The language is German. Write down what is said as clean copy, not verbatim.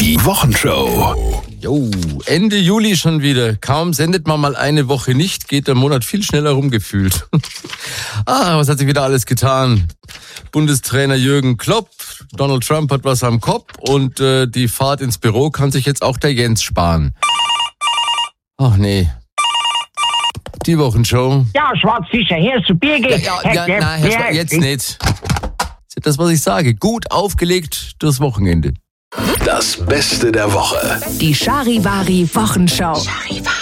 Die Wochenshow. Jo, Ende Juli schon wieder. Kaum sendet man mal eine Woche nicht, geht der Monat viel schneller rumgefühlt. Was hat sich wieder alles getan? Bundestrainer Jürgen Klopp, Donald Trump hat was am Kopf und die Fahrt ins Büro kann sich jetzt auch der Jens sparen. Ach nee. Die Wochenshow. Ja, Schwarzfischer, hier ist zu Birgit. Jetzt nicht. Das ist das, was ich sage. Gut aufgelegt durchs Wochenende. Das Beste der Woche. Die Charivari Wochenschau.